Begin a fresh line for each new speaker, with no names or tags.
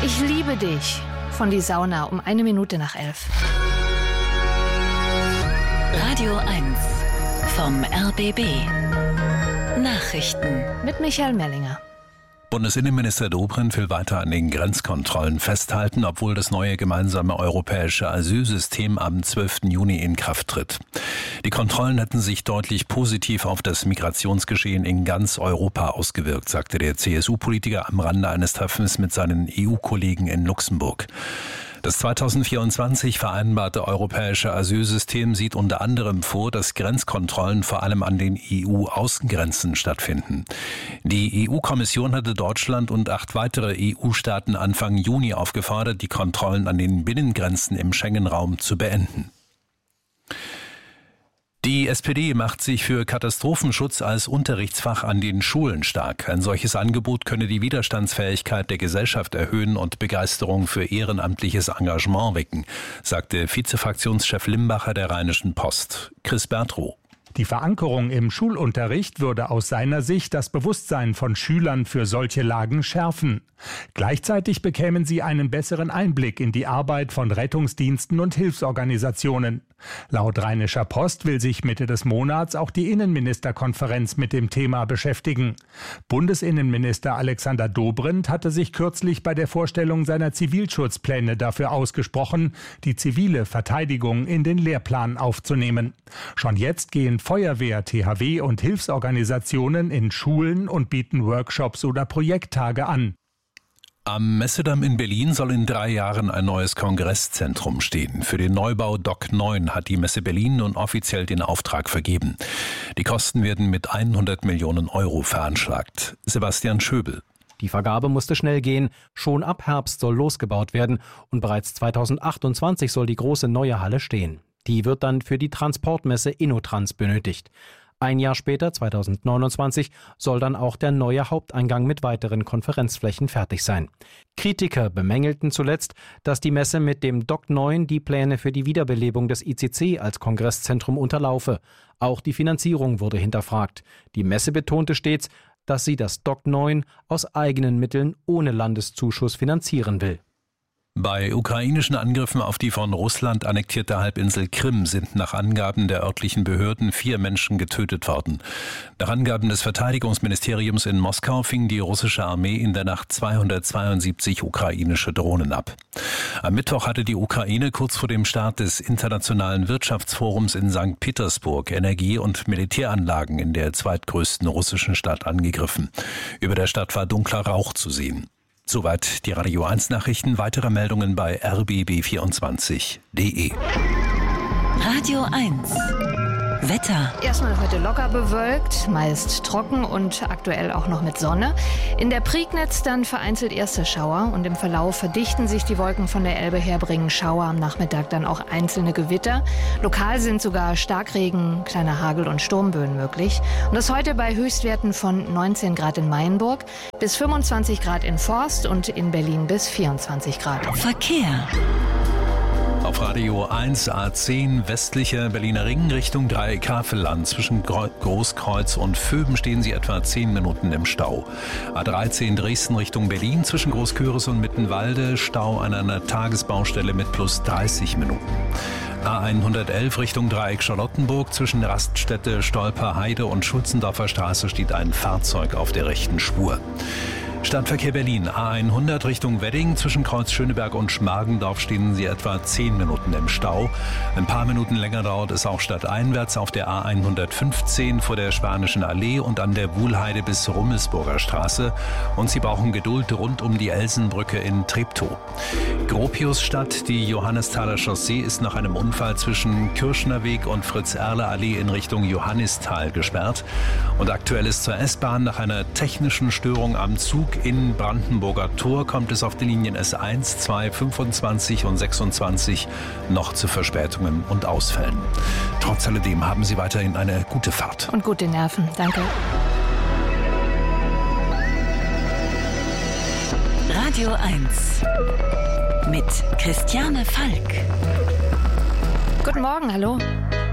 Ich liebe dich von Die Sauna um 11:01.
Radio 1 vom RBB. Nachrichten
Mit Michael Mellinger.
Bundesinnenminister Dobrindt will weiter an den Grenzkontrollen festhalten, obwohl das neue gemeinsame europäische Asylsystem am 12. Juni in Kraft tritt. Die Kontrollen hätten sich deutlich positiv auf das Migrationsgeschehen in ganz Europa ausgewirkt, sagte der CSU-Politiker am Rande eines Treffens mit seinen EU-Kollegen in Luxemburg. Das 2024 vereinbarte europäische Asylsystem sieht unter anderem vor, dass Grenzkontrollen vor allem an den EU-Außengrenzen stattfinden. Die EU-Kommission hatte Deutschland und 8 weitere EU-Staaten Anfang Juni aufgefordert, die Kontrollen an den Binnengrenzen im Schengen-Raum zu beenden. Die SPD macht sich für Katastrophenschutz als Unterrichtsfach an den Schulen stark. Ein solches Angebot könne die Widerstandsfähigkeit der Gesellschaft erhöhen und Begeisterung für ehrenamtliches Engagement wecken, sagte Vizefraktionschef Limbacher der Rheinischen Post. Chris Bertrow.
Die Verankerung im Schulunterricht würde aus seiner Sicht das Bewusstsein von Schülern für solche Lagen schärfen. Gleichzeitig bekämen sie einen besseren Einblick in die Arbeit von Rettungsdiensten und Hilfsorganisationen. Laut Rheinischer Post will sich Mitte des Monats auch die Innenministerkonferenz mit dem Thema beschäftigen. Bundesinnenminister Alexander Dobrindt hatte sich kürzlich bei der Vorstellung seiner Zivilschutzpläne dafür ausgesprochen, die zivile Verteidigung in den Lehrplan aufzunehmen. Schon jetzt gehen Feuerwehr, THW und Hilfsorganisationen in Schulen und bieten Workshops oder Projekttage an.
Am Messedamm in Berlin soll in 3 Jahren ein neues Kongresszentrum stehen. Für den Neubau Dock 9 hat die Messe Berlin nun offiziell den Auftrag vergeben. Die Kosten werden mit 100 Millionen Euro veranschlagt. Sebastian Schöbel.
Die Vergabe musste schnell gehen. Schon ab Herbst soll losgebaut werden und bereits 2028 soll die große neue Halle stehen. Die wird dann für die Transportmesse InnoTrans benötigt. Ein Jahr später, 2029, soll dann auch der neue Haupteingang mit weiteren Konferenzflächen fertig sein. Kritiker bemängelten zuletzt, dass die Messe mit dem Dock 9 die Pläne für die Wiederbelebung des ICC als Kongresszentrum unterlaufe. Auch die Finanzierung wurde hinterfragt. Die Messe betonte stets, dass sie das Dock 9 aus eigenen Mitteln ohne Landeszuschuss finanzieren will.
Bei ukrainischen Angriffen auf die von Russland annektierte Halbinsel Krim sind nach Angaben der örtlichen Behörden 4 Menschen getötet worden. Nach Angaben des Verteidigungsministeriums in Moskau fing die russische Armee in der Nacht 272 ukrainische Drohnen ab. Am Mittwoch hatte die Ukraine kurz vor dem Start des Internationalen Wirtschaftsforums in St. Petersburg Energie- und Militäranlagen in der zweitgrößten russischen Stadt angegriffen. Über der Stadt war dunkler Rauch zu sehen. Soweit die Radio 1 Nachrichten. Weitere Meldungen bei rbb24.de.
Radio 1 Wetter.
Erstmal heute locker bewölkt, meist trocken und aktuell auch noch mit Sonne. In der Prignitz dann vereinzelt erste Schauer und im Verlauf verdichten sich die Wolken von der Elbe her, bringen Schauer, am Nachmittag dann auch einzelne Gewitter. Lokal sind sogar Starkregen, kleiner Hagel und Sturmböen möglich. Und das heute bei Höchstwerten von 19 Grad in Mainburg, bis 25 Grad in Forst und in Berlin bis 24 Grad.
Verkehr.
Auf Radio 1 A10 westlicher Berliner Ring Richtung Dreieck-Havelland. Zwischen Großkreuz und Vöben stehen Sie etwa 10 Minuten im Stau. A13 Dresden Richtung Berlin zwischen Großköris und Mittenwalde. Stau an einer Tagesbaustelle mit plus 30 Minuten. A111 Richtung Dreieck Charlottenburg. Zwischen Raststätte, Stolper, Heide und Schulzendorfer Straße steht ein Fahrzeug auf der rechten Spur. Stadtverkehr Berlin, A100 Richtung Wedding. Zwischen Kreuz Schöneberg und Schmargendorf stehen Sie etwa 10 Minuten im Stau. Ein paar Minuten länger dauert es auch stadteinwärts auf der A115 vor der Spanischen Allee und an der Wuhlheide bis Rummelsburger Straße. Und Sie brauchen Geduld rund um die Elsenbrücke in Treptow. Gropiusstadt, die Johannesthaler Chaussee ist nach einem Unfall zwischen Kirschnerweg und Fritz-Erle-Allee in Richtung Johannisthal gesperrt. Und aktuell ist zur S-Bahn nach einer technischen Störung am Zug in Brandenburger Tor kommt es auf den Linien S1, 2, 25 und 26 noch zu Verspätungen und Ausfällen. Trotz alledem haben Sie weiterhin eine gute Fahrt.
Und gute Nerven. Danke.
Radio 1 mit Christiane Falk.
Guten Morgen, hallo.